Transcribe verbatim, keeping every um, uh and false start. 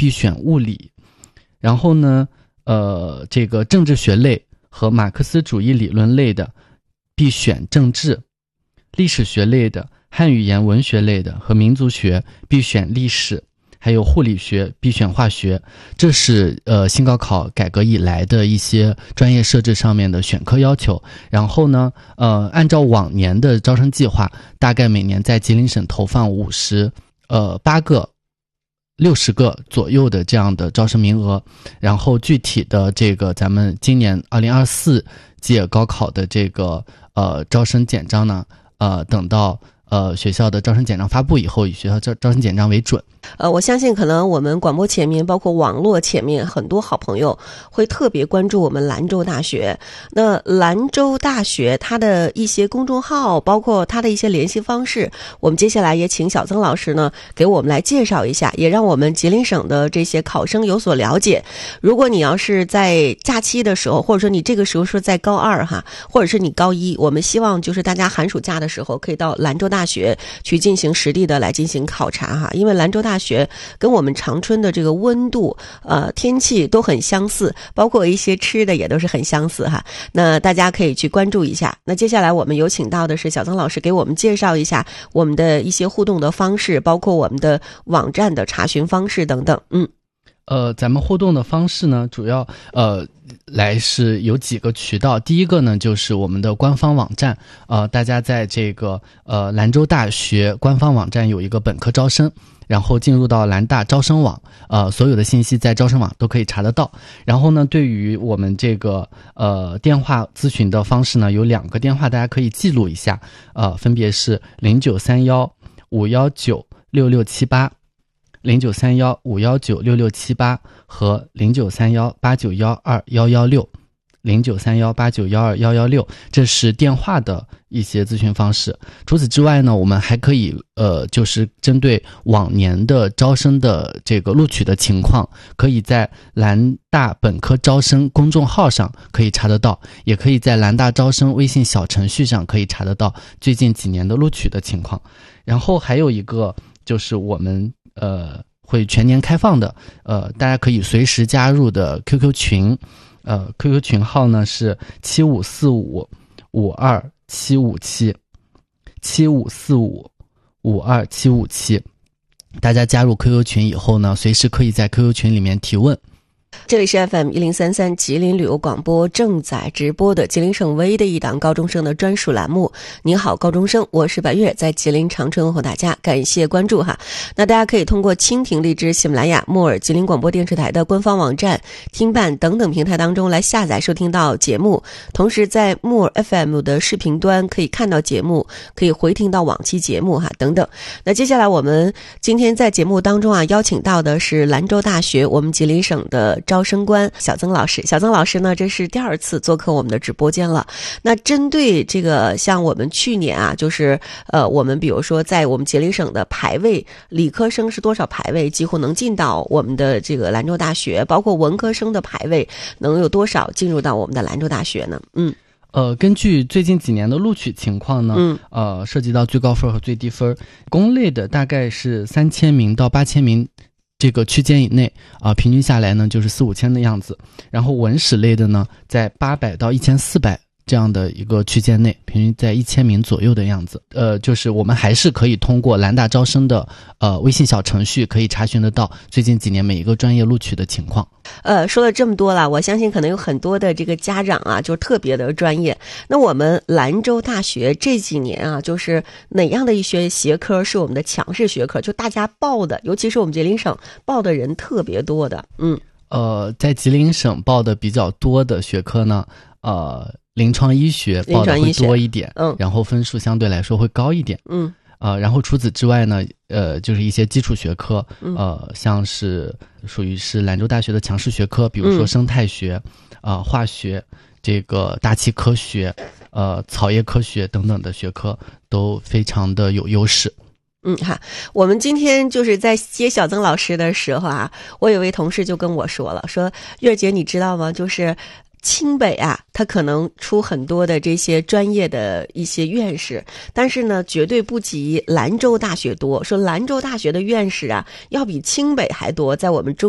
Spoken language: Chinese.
必选物理。然后呢，呃，这个政治学类和马克思主义理论类的必选政治，历史学类的、汉语言文学类的和民族学必选历史，还有护理学必选化学。这是呃新高考改革以来的一些专业设置上面的选科要求。然后呢，呃，按照往年的招生计划，大概每年在吉林省投放五十呃八个。六十个左右的这样的招生名额，然后具体的这个咱们今年二零二四届高考的这个呃招生简章呢，呃等到呃学校的招生简章发布以后，以学校招招生简章为准。 呃，我相信可能我们广播前面，包括网络前面，很多好朋友会特别关注我们兰州大学。那兰州大学它的一些公众号，包括它的一些联系方式，我们接下来也请小曾老师呢给我们来介绍一下，也让我们吉林省的这些考生有所了解。如果你要是在假期的时候，或者说你这个时候是在高二哈，或者是你高一，我们希望就是大家寒暑假的时候可以到兰州大学去进行实地的来进行考察哈，因为兰州大学大学跟我们长春的这个温度呃天气都很相似，包括一些吃的也都是很相似哈。那大家可以去关注一下。那接下来我们有请到的是小曾老师给我们介绍一下我们的一些互动的方式，包括我们的网站的查询方式等等。嗯。 呃，咱们互动的方式呢，主要呃来是有几个渠道。第一个呢，就是我们的官方网站，呃，大家在这个呃兰州大学官方网站有一个本科招生，然后进入到兰大招生网，呃，所有的信息在招生网都可以查得到。然后呢，对于我们这个呃电话咨询的方式呢，有两个电话大家可以记录一下，呃，分别是零九三幺五幺九六六七八。零九三幺五幺九六六七八和零九三幺八九幺二幺幺六，零九三幺八九幺二幺幺六，这是电话的一些咨询方式。除此之外呢，我们还可以呃，就是针对往年的招生的这个录取的情况，可以在兰大本科招生公众号上可以查得到，也可以在兰大招生微信小程序上可以查得到最近几年的录取的情况。然后还有一个就是我们呃，会全年开放的，呃，大家可以随时加入的 Q Q 群，呃 ，Q Q 群号呢是七五四五五二七五七，七五四五五二七五七。大家加入 Q Q 群以后呢，随时可以在 Q Q 群里面提问。 这里是 F M 一零三三吉林旅游广播正在直播的吉林省唯一的一档高中生的专属栏目。你好，高中生，我是白月，在吉林长春问候大家，感谢关注哈。那大家可以通过蜻蜓、荔枝、喜马拉雅、木耳、吉林广播电视台的官方网站、听办等等平台当中来下载收听到节目，同时在木耳 F M 的视频端可以看到节目，可以回听到往期节目哈等等。那接下来我们今天在节目当中啊，邀请到的是兰州大学我们吉林省的招生官小曾老师。小曾老师呢，这是第二次做客我们的直播间了。那针对这个像我们去年啊，就是呃我们比如说在我们吉林省的排位，理科生是多少排位几乎能进到我们的这个兰州大学，包括文科生的排位能有多少进入到我们的兰州大学呢？嗯呃，根据最近几年的录取情况呢，嗯，呃，涉及到最高分和最低分，公类的大概是三千名到八千名这个区间以内啊、呃，平均下来呢就是四五千的样子。然后文史类的呢，在八百到一千四百这样的一个区间内，平均在一千名左右的样子。呃，就是我们还是可以通过兰大招生的呃微信小程序，可以查询得到最近几年每一个专业录取的情况。 呃，说了这么多了，我相信可能有很多的这个家长啊，就特别的专业。那我们兰州大学这几年啊，就是哪样的一些学科是我们的强势学科？就大家报的，尤其是我们吉林省报的人特别多的。嗯，呃， 在吉林省报的比较多的学科呢，呃。临床医学报的会多一点，嗯，然后分数相对来说会高一点，嗯，呃，然后除此之外呢，呃，就是一些基础学科，呃，像是属于是兰州大学的强势学科，比如说生态学，啊、呃，化学，这个大气科学，呃，草叶科学等等的学科都非常的有优势。 嗯哈，我们今天就是在接小曾老师的时候啊，我有位同事就跟我说了，说月姐你知道吗？就是清北啊，它可能出很多的这些专业的一些院士，但是呢，绝对不及兰州大学多。说兰州大学的院士啊，要比清北还多，在我们中